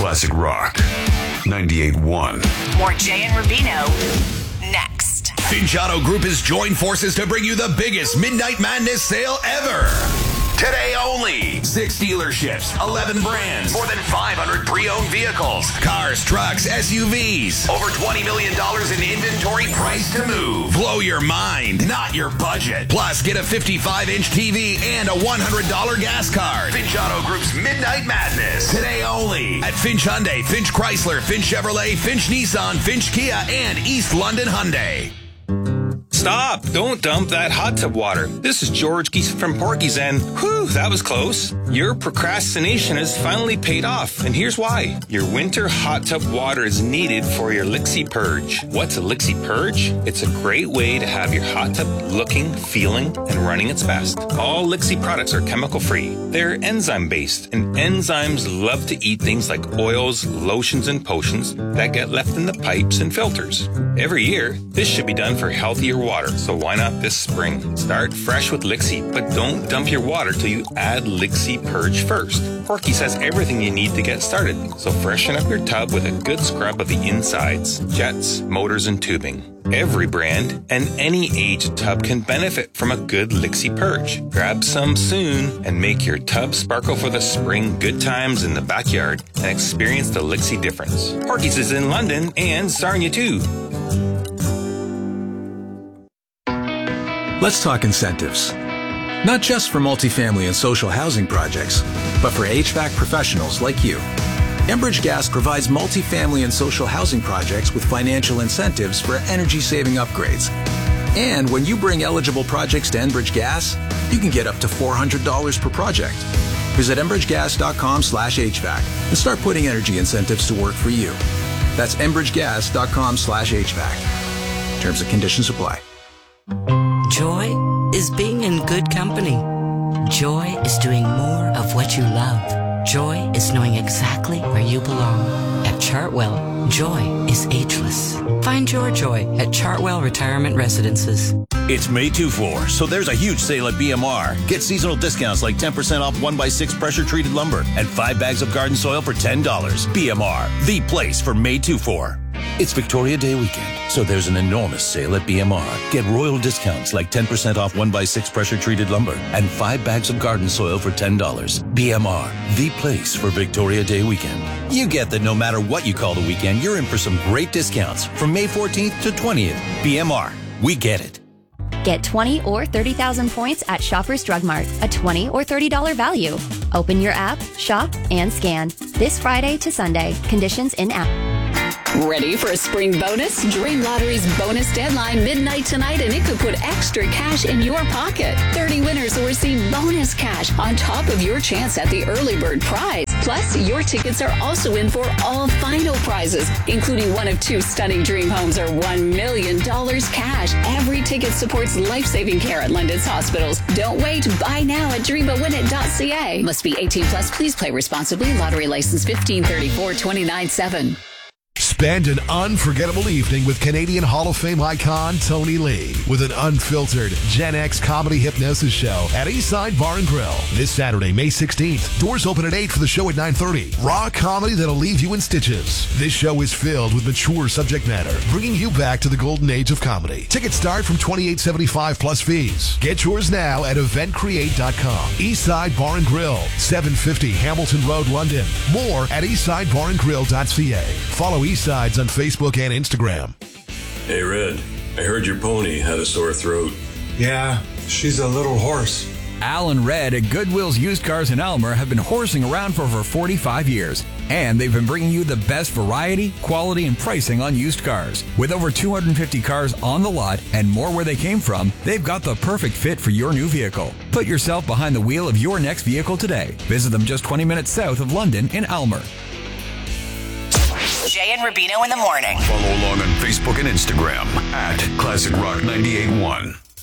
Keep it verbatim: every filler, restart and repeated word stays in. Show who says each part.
Speaker 1: Classic Rock ninety-eight point one.
Speaker 2: More Jay and Rubino next.
Speaker 3: Finch Auto Group has joined forces to bring you the biggest Midnight Madness sale ever. Today only. Six dealerships, eleven brands, more than five hundred pre-owned vehicles, cars, trucks, S U Vs, over twenty million dollars in inventory priced to move. Blow your mind, not your budget. Plus, get a fifty-five inch T V and a one hundred dollars gas card. Finch Auto Group's Midnight Madness. Today only. At Finch Hyundai, Finch Chrysler, Finch Chevrolet, Finch Nissan, Finch Kia, and East London Hyundai.
Speaker 4: Stop! Don't dump that hot tub water. This is George Geese from Porky's, and whew, that was close. Your procrastination has finally paid off, and here's why. Your winter hot tub water is needed for your Lixie Purge. What's a Lixie Purge? It's a great way to have your hot tub looking, feeling, and running its best. All Lixie products are chemical-free. They're enzyme-based, and enzymes love to eat things like oils, lotions, and potions that get left in the pipes and filters. Every year, this should be done for healthier water. So why not this spring? Start fresh with Lixie, but don't dump your water till you add Lixie Purge first. Porky's has everything you need to get started, so freshen up your tub with a good scrub of the insides, jets, motors, and tubing. Every brand and any age tub can benefit from a good Lixie Purge. Grab some soon and make your tub sparkle for the spring good times in the backyard and experience the Lixie difference. Porky's is in London and Sarnia too.
Speaker 5: Let's talk incentives. Not just for multifamily and social housing projects, but for H V A C professionals like you. Enbridge Gas provides multifamily and social housing projects with financial incentives for energy-saving upgrades. And when you bring eligible projects to Enbridge Gas, you can get up to four hundred dollars per project. Visit enbridgegas.com slash HVAC and start putting energy incentives to work for you. That's enbridgegas.com slash HVAC. Terms and conditions apply.
Speaker 6: Joy is being in good company. Joy is doing more of what you love. Joy is knowing exactly where you belong. At Chartwell, joy is ageless. Find your joy at Chartwell Retirement Residences.
Speaker 7: It's May two four, so there's a huge sale at B M R. Get seasonal discounts like ten percent off one by six pressure-treated lumber and five bags of garden soil for ten dollars. B M R, the place for May two four. It's Victoria Day weekend, so there's an enormous sale at B M R. Get royal discounts like ten percent off one by six pressure-treated lumber and five bags of garden soil for ten dollars. B M R, the place for Victoria Day weekend. You get that no matter what you call the weekend, you're in for some great discounts from May fourteenth to twentieth. B M R, we get it.
Speaker 8: Get twenty or thirty thousand points at Shoppers Drug Mart, a twenty or thirty dollars value. Open your app, shop, and scan. This Friday to Sunday. Conditions in app.
Speaker 9: Ready for a spring bonus? Dream Lottery's bonus deadline midnight tonight, and it could put extra cash in your pocket. thirty winners will receive bonus cash on top of your chance at the early bird prize. Plus, your tickets are also in for all final prizes, including one of two stunning dream homes or one million dollars cash. Every ticket supports life-saving care at London's hospitals. Don't wait. Buy now at dream a win it dot c a. Must be eighteen plus. Please play responsibly. Lottery license fifteen thirty-four twenty-nine seven.
Speaker 10: Spend an unforgettable evening with Canadian Hall of Fame icon Tony Lee with an unfiltered Gen X comedy hypnosis show at Eastside Bar and Grill this Saturday, May sixteenth. Doors open at eight for the show at nine thirty. Raw comedy that'll leave you in stitches. This show is filled with mature subject matter, bringing you back to the golden age of comedy. Tickets start from twenty-eight seventy-five plus fees. Get yours now at event create dot com. Eastside Bar and Grill, seven fifty Hamilton Road, London. More at eastside bar and grill dot c a. Follow Eastside Sides on Facebook and Instagram.
Speaker 11: Hey, Red, I heard your pony had a sore throat.
Speaker 12: Yeah, she's a little hoarse.
Speaker 13: Al and Red at Goodwill's Used Cars in Elmer have been horsing around for over forty-five years. And they've been bringing you the best variety, quality, and pricing on used cars. With over two hundred fifty cars on the lot and more where they came from, they've got the perfect fit for your new vehicle. Put yourself behind the wheel of your next vehicle today. Visit them just twenty minutes south of London in Elmer.
Speaker 2: Jay and Rubino in the morning.
Speaker 1: Follow along on Facebook and Instagram at Classic Rock ninety-eight point one.